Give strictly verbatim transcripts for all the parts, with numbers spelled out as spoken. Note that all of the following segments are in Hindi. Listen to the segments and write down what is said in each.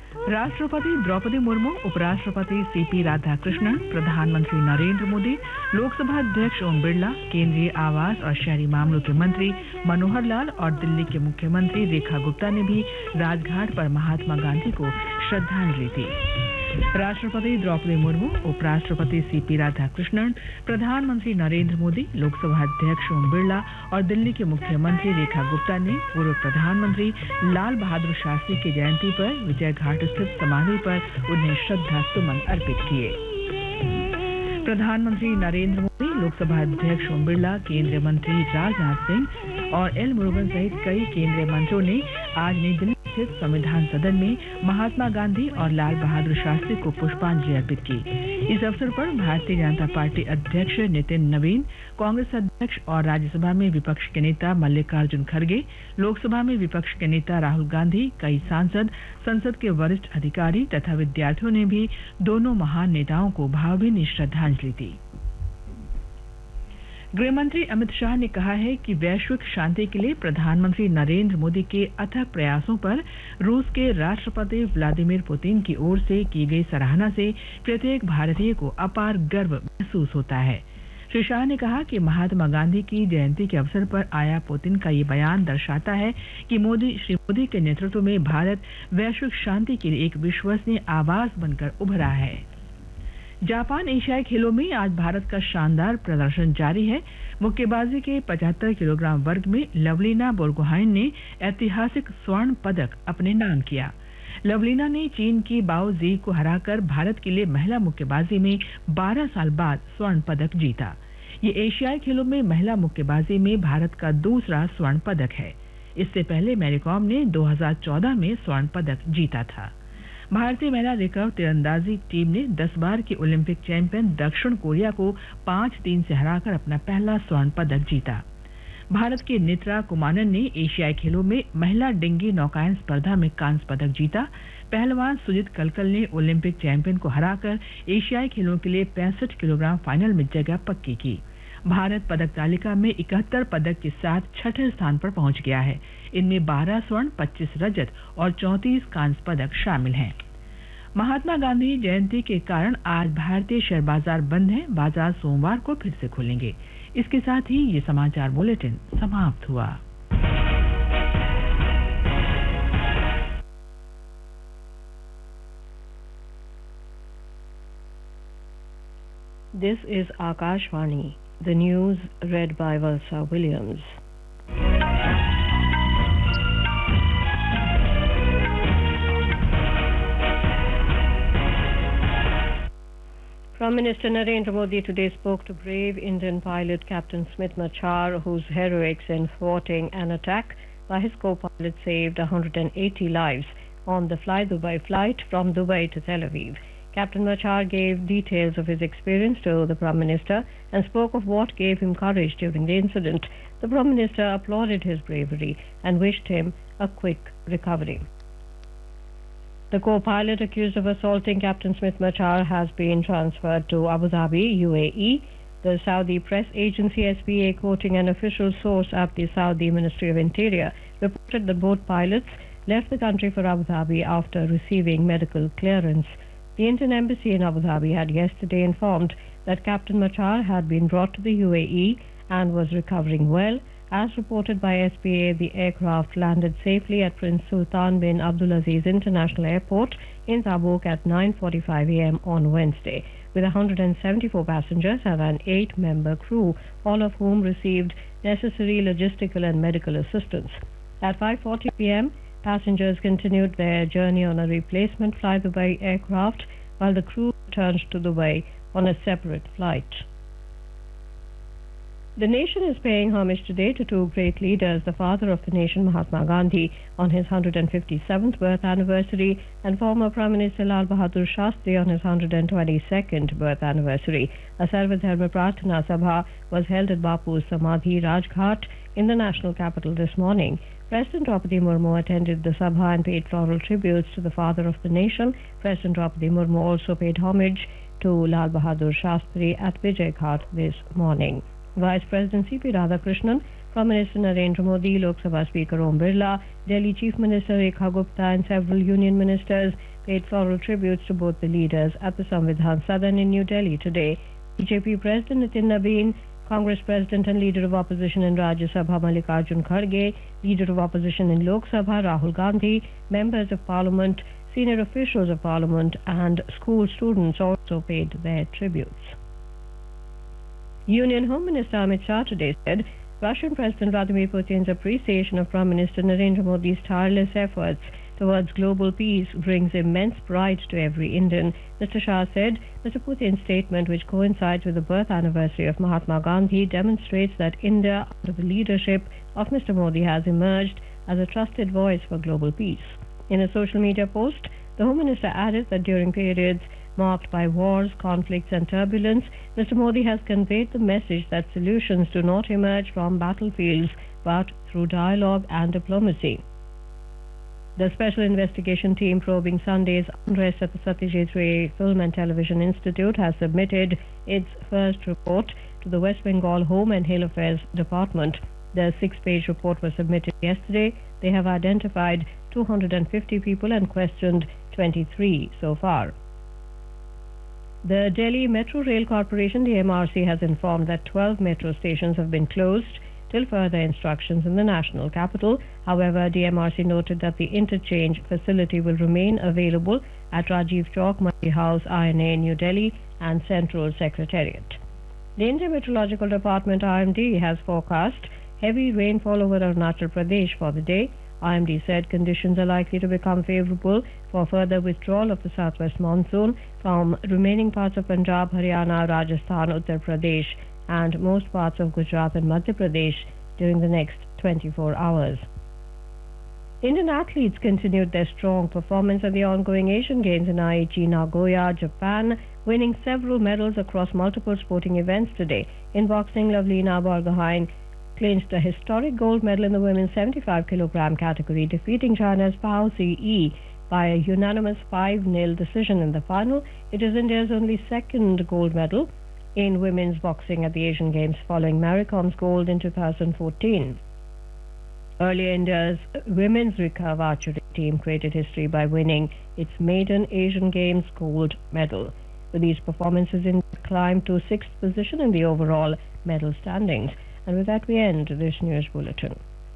राष्ट्रपति द्रौपदी मुर्मू, उपराष्ट्रपति सीपी राधाकृष्णन, प्रधानमंत्री नरेंद्र मोदी, लोकसभा अध्यक्ष ओम बिरला, केंद्रीय आवास और शहरी मामलों के मंत्री मनोहर लाल और दिल्ली के मुख्यमंत्री रेखा गुप्ता ने भी राजघाट पर महात्मा गांधी को श्रद्धांजलि दी। राष्ट्रपति द्रौपदी मुर्मू, उपराष्ट्रपति सीपी राधाकृष्णन, प्रधानमंत्री नरेंद्र मोदी, लोकसभा अध्यक्ष ओम बिरला और दिल्ली के मुख्यमंत्री रेखा गुप्ता ने पूर्व प्रधानमंत्री लाल बहादुर शास्त्री की जयंती पर विजय घाट स्थित समाधि पर उन्हें श्रद्धा सुमन अर्पित किए। प्रधानमंत्री नरेंद्र मोदी, लोकसभा अध्यक्ष ओम बिरला, केंद्रीय मंत्री राजनाथ सिंह और एल मुरुगन सहित कई केंद्रीय मंत्रियों ने आज नई दिल्ली स्थित संविधान सदन में महात्मा गांधी और लाल बहादुर शास्त्री को पुष्पांजलि अर्पित की। इस अवसर पर भारतीय जनता पार्टी अध्यक्ष नितिन नवीन, कांग्रेस अध्यक्ष और राज्यसभा में विपक्ष के नेता मल्लिकार्जुन खड़गे, लोकसभा में विपक्ष के नेता राहुल गांधी, कई सांसद, संसद के वरिष्ठ अधिकारी तथा विद्यार्थियों ने भी दोनों महान नेताओं को भावभीनी श्रद्धांजलि दी। गृहमंत्री अमित शाह ने कहा है कि वैश्विक शांति के लिए प्रधानमंत्री नरेंद्र मोदी के अथक प्रयासों पर रूस के राष्ट्रपति व्लादिमीर पुतिन की ओर से की गई सराहना से प्रत्येक भारतीय को अपार गर्व महसूस होता है। श्री शाह ने कहा कि महात्मा गांधी की जयंती के अवसर पर आया पुतिन का ये बयान दर्शाता है कि मोदी श्री मोदी के नेतृत्व में भारत वैश्विक शांति के लिए एक विश्वसनीय आवाज बनकर उभरा है। जापान एशियाई खेलों में आज भारत का शानदार प्रदर्शन जारी है। मुक्केबाजी के पचहत्तर किलोग्राम वर्ग में लवलीना बोरगोहाइन ने ऐतिहासिक स्वर्ण पदक अपने नाम किया। लवलीना ने चीन की बाओ जी को हराकर भारत के लिए महिला मुक्केबाजी में बारह साल बाद स्वर्ण पदक जीता। ये एशियाई खेलों में महिला मुक्केबाजी में भारत का दूसरा स्वर्ण पदक है। इससे पहले मैरी कॉम ने दो हज़ार चौदह में स्वर्ण पदक जीता था। भारतीय महिला रिकर्व तीरंदाजी टीम ने दस बार की ओलंपिक चैंपियन दक्षिण कोरिया को पांच तीन से हराकर अपना पहला स्वर्ण पदक जीता। भारत के नेत्रा कुमानन ने एशियाई खेलों में महिला डिंगी नौकायन स्पर्धा में कांस्य पदक जीता। पहलवान सुजीत कलकल ने ओलंपिक चैंपियन को हराकर एशियाई खेलों के लिए पैंसठ किलोग्राम फाइनल में जगह पक्की की। भारत पदक तालिका में इकहत्तर पदक के साथ छठे स्थान पर पहुंच गया है। इनमें बारह स्वर्ण, पच्चीस रजत और चौंतीस कांस्य पदक शामिल हैं। महात्मा गांधी जयंती के कारण आज भारतीय शेयर बाजार बंद हैं। बाजार सोमवार को फिर से खुलेंगे। इसके साथ ही ये समाचार बुलेटिन समाप्त हुआ। This is Akashvani, the news read by Valsa Williams. Prime Minister Narendra Modi today spoke to brave Indian pilot Captain Smit Machar, whose heroics in thwarting an attack by his co-pilot saved one hundred eighty lives on the Fly Dubai flight from Dubai to Tel Aviv. Captain Machar gave details of his experience to the Prime Minister and spoke of what gave him courage during the incident. The Prime Minister applauded his bravery and wished him a quick recovery. The co-pilot accused of assaulting Captain Smit Machar has been transferred to Abu Dhabi, U A E. The Saudi press agency S P A, quoting an official source at the Saudi Ministry of Interior, reported that both pilots left the country for Abu Dhabi after receiving medical clearance. The Indian Embassy in Abu Dhabi had yesterday informed that Captain Machar had been brought to the U A E and was recovering well. As reported by S P A, the aircraft landed safely at Prince Sultan bin Abdulaziz International Airport in Tabuk at nine forty-five a m on Wednesday, with one hundred seventy-four passengers and an eight-member crew, all of whom received necessary logistical and medical assistance. At five forty p m, passengers continued their journey on a replacement Fly Dubai aircraft, while the crew returned to Dubai on a separate flight. The nation is paying homage today to two great leaders, the father of the nation, Mahatma Gandhi, on his one hundred fifty-seventh birth anniversary, and former Prime Minister Lal Bahadur Shastri on his one hundred twenty-second birth anniversary. A Sarvadharma Prarthana Sabha was held at Bapu's Samadhi Rajghat in the national capital this morning. President Draupadi Murmu attended the Sabha and paid floral tributes to the father of the nation. President Draupadi Murmu also paid homage to Lal Bahadur Shastri at Vijay Ghat this morning. Vice President C P Radhakrishnan, Prime Minister Narendra Modi, Lok Sabha Speaker Om Birla, Delhi Chief Minister Rekha Gupta and several union ministers paid floral tributes to both the leaders at the Samvidhan Sadan in New Delhi today. B J P President Nitin Nabin, Congress President and Leader of Opposition in Rajya Sabha Mallikarjun Kharge, Leader of Opposition in Lok Sabha Rahul Gandhi, members of Parliament, senior officials of Parliament and school students also paid their tributes. Union Home Minister Amit Shah today said Russian President Vladimir Putin's appreciation of Prime Minister Narendra Modi's tireless efforts towards global peace brings immense pride to every Indian. Mister Shah said Mister Putin's statement, which coincides with the birth anniversary of Mahatma Gandhi, demonstrates that India, under the leadership of Mister Modi, has emerged as a trusted voice for global peace. In a social media post, the Home Minister added that during periods marked by wars, conflicts and turbulence, Mister Modi has conveyed the message that solutions do not emerge from battlefields but through dialogue and diplomacy. The Special Investigation Team probing Sunday's unrest at the Satyajit Ray Film and Television Institute has submitted its first report to the West Bengal Home and Hill Affairs Department. The six-page report was submitted yesterday. They have identified two hundred fifty people and questioned twenty-three so far. The Delhi Metro Rail Corporation, D M R C, has informed that twelve metro stations have been closed till further instructions in the national capital. However, D M R C noted that the interchange facility will remain available at Rajiv Chowk, Mandi House, I N A, New Delhi and Central Secretariat. The Indian Meteorological Department, I M D, has forecast heavy rainfall over Arunachal Pradesh for the day. I M D said conditions are likely to become favorable for further withdrawal of the southwest monsoon from remaining parts of Punjab, Haryana, Rajasthan, Uttar Pradesh and most parts of Gujarat and Madhya Pradesh during the next twenty-four hours. Indian athletes continued their strong performance at the ongoing Asian Games in Aichi, Nagoya, Japan, winning several medals across multiple sporting events today. In boxing, Lavlina Borgohain clinched a historic gold medal in the women's seventy-five kilogram category, defeating China's Pao Ci by a unanimous five nil decision in the final. It is India's only second gold medal in women's boxing at the Asian Games, following Mary Com's gold in two thousand fourteen. Earlier, India's women's recurve archery team created history by winning its maiden Asian Games gold medal. With these performances, India climbed to sixth position in the overall medal standings. And with that, we end this news bulletin.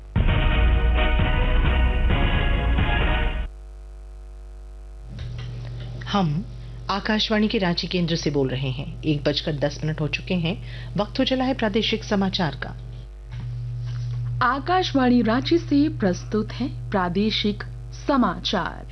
हम आकाशवाणी के रांची केंद्र से बोल रहे हैं। एक बजकर दस मिनट हो चुके हैं। वक्त हो चला है प्रादेशिक समाचार का। आकाशवाणी रांची से प्रस्तुत है प्रादेशिक समाचार।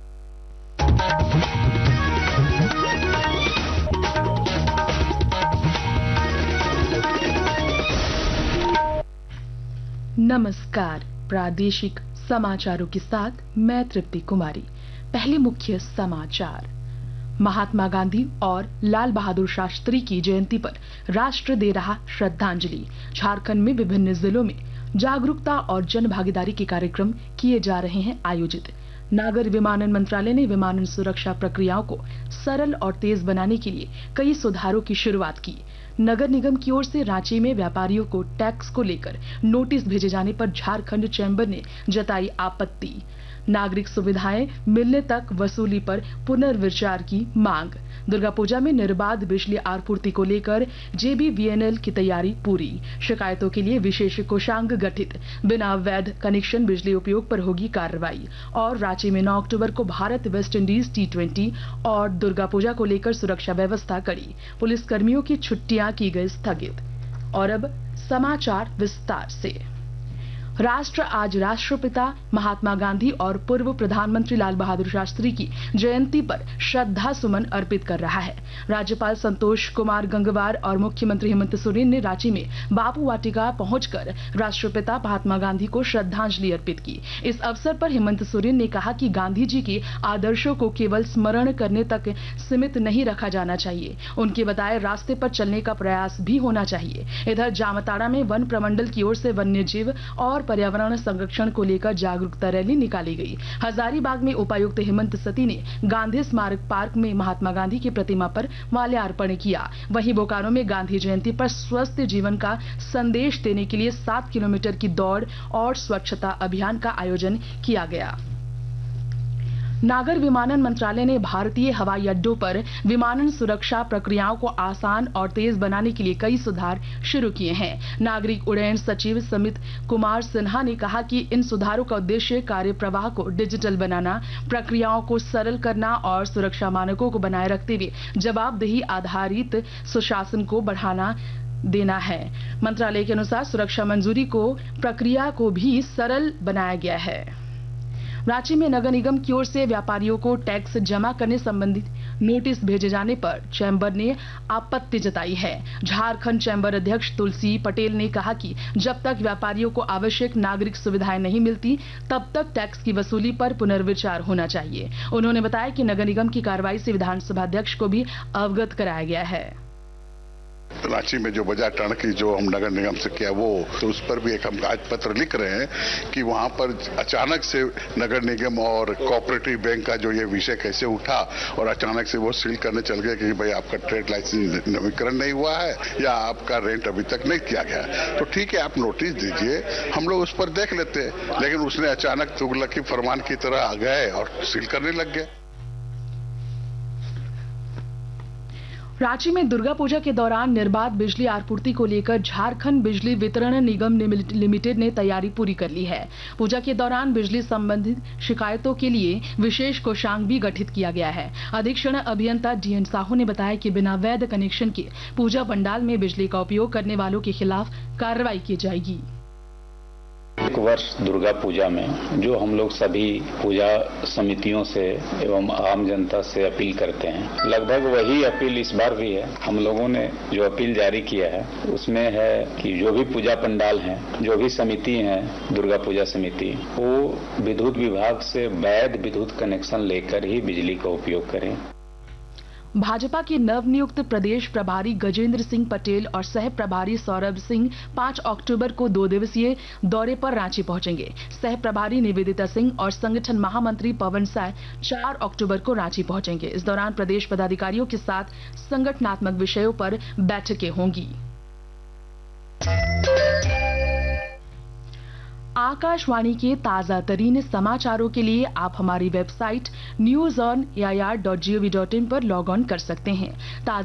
नमस्कार, प्रादेशिक समाचारों के साथ मैं तृप्ति कुमारी। पहले मुख्य समाचार। महात्मा गांधी और लाल बहादुर शास्त्री की जयंती पर राष्ट्र दे रहा श्रद्धांजलि। झारखंड में विभिन्न जिलों में जागरूकता और जन भागीदारी के कार्यक्रम किए जा रहे हैं आयोजित। नागर विमानन मंत्रालय ने विमानन सुरक्षा प्रक्रियाओं को सरल और तेज बनाने के लिए कई सुधारों की शुरुआत की। नगर निगम की ओर से रांची में व्यापारियों को टैक्स को लेकर नोटिस भेजे जाने पर झारखंड चैंबर ने जताई आपत्ति। नागरिक सुविधाएं मिलने तक वसूली पर पुनर्विचार की मांग। दुर्गा पूजा में निर्बाध बिजली आपूर्ति को लेकर जेबीवीएनएल की तैयारी पूरी। शिकायतों के लिए विशेष कोषांग गठित। बिना वैध कनेक्शन बिजली उपयोग पर होगी कार्रवाई। और रांची में नौ अक्टूबर को Bharat West Indies T twenty और दुर्गा पूजा को लेकर सुरक्षा व्यवस्था कड़ी। पुलिस कर्मियों की छुट्टियां की गई स्थगित। और अब समाचार विस्तार से। राष्ट्र आज राष्ट्रपिता महात्मा गांधी और पूर्व प्रधानमंत्री लाल बहादुर शास्त्री की जयंती पर श्रद्धा सुमन अर्पित कर रहा है। राज्यपाल संतोष कुमार गंगवार और मुख्यमंत्री हेमंत सोरेन ने रांची में बापू वाटिका पहुंचकर राष्ट्रपिता महात्मा गांधी को श्रद्धांजलि अर्पित की। इस अवसर पर हेमंत सोरेन ने कहा कि गांधी जी के आदर्शों को केवल स्मरण करने तक सीमित नहीं रखा जाना चाहिए, उनके बताए रास्ते पर चलने का प्रयास भी होना चाहिए। इधर जामताड़ा में वन प्रमंडल की ओर से वन्य जीव और पर्यावरण संरक्षण को लेकर जागरूकता रैली निकाली गई। हजारीबाग में उपायुक्त हेमंत सती ने गांधी स्मारक पार्क में महात्मा गांधी की प्रतिमा पर माल्यार्पण किया। वहीं बोकारो में गांधी जयंती पर स्वस्थ जीवन का संदेश देने के लिए सात किलोमीटर की दौड़ और स्वच्छता अभियान का आयोजन किया गया। नागर विमानन मंत्रालय ने भारतीय हवाई अड्डों पर विमानन सुरक्षा प्रक्रियाओं को आसान और तेज बनाने के लिए कई सुधार शुरू किए हैं। नागरिक उड्डयन सचिव समित कुमार सिन्हा ने कहा कि इन सुधारों का उद्देश्य कार्य प्रवाह को डिजिटल बनाना, प्रक्रियाओं को सरल करना और सुरक्षा मानकों को बनाए रखते हुए जवाबदेही आधारित सुशासन को बढ़ाना देना है। मंत्रालय के अनुसार सुरक्षा मंजूरी को प्रक्रिया को भी सरल बनाया गया है। रांची में नगर निगम की ओर से व्यापारियों को टैक्स जमा करने संबंधी नोटिस भेजे जाने पर चैंबर ने आपत्ति जताई है। झारखंड चैंबर अध्यक्ष तुलसी पटेल ने कहा कि जब तक व्यापारियों को आवश्यक नागरिक सुविधाएं नहीं मिलती तब तक टैक्स की वसूली पर पुनर्विचार होना चाहिए। उन्होंने बताया कि नगर निगम की कार्रवाई से विधानसभा अध्यक्ष को भी अवगत कराया गया है। रांची में जो बाजार टर्न की जो हम नगर निगम से किया वो तो उस पर भी एक हम आज पत्र लिख रहे हैं कि वहां पर अचानक से नगर निगम और कोऑपरेटिव बैंक का जो ये विषय कैसे उठा और अचानक से वो सील करने चल गए कि भाई आपका ट्रेड लाइसेंस नवीकरण नहीं हुआ है या आपका रेंट अभी तक नहीं किया गया। तो ठीक है, आप नोटिस दीजिए, हम लोग उस पर देख लेते हैं। लेकिन उसने अचानक तुगलकी फरमान की तरह आ गए और सील करने लग गए। रांची में दुर्गा पूजा के दौरान निर्बाध बिजली आपूर्ति को लेकर झारखंड बिजली वितरण निगम लिमिटेड ने तैयारी पूरी कर ली है। पूजा के दौरान बिजली संबंधित शिकायतों के लिए विशेष कोषांग भी गठित किया गया है। अधीक्षण अभियंता डीएन साहू ने बताया कि बिना वैध कनेक्शन के पूजा पंडाल में बिजली का उपयोग करने वालों के खिलाफ कार्रवाई की जाएगी। एक वर्ष दुर्गा पूजा में जो हम लोग सभी पूजा समितियों से एवं आम जनता से अपील करते हैं, लगभग वही अपील इस बार भी है। हम लोगों ने जो अपील जारी किया है उसमें है कि जो भी पूजा पंडाल हैं, जो भी समिति हैं, दुर्गा पूजा समिति, वो विद्युत विभाग से वैध विद्युत कनेक्शन लेकर ही बिजली का उपयोग करें। भाजपा के नवनियुक्त प्रदेश प्रभारी गजेंद्र सिंह पटेल और सह प्रभारी सौरभ सिंह पाँच अक्टूबर को दो दिवसीय दौरे पर रांची पहुंचेंगे। सह प्रभारी निवेदिता सिंह और संगठन महामंत्री पवन साय चार अक्टूबर को रांची पहुंचेंगे। इस दौरान प्रदेश पदाधिकारियों के साथ संगठनात्मक विषयों पर बैठकें होंगी। आकाशवाणी के ताजा तरीन समाचारों के लिए आप हमारी website news on A I R dot G O V dot in पर लॉग ऑन कर सकते हैं।